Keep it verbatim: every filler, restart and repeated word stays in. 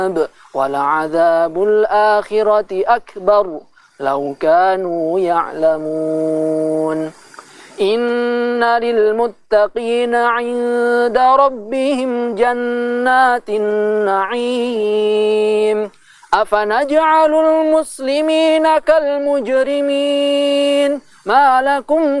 ولعذاب الآخرة أكبر لو كانوا يعلمون إن للمتقين عند ربهم جنات النعيم أفنجعل المسلمين كالمجرمين ما لكم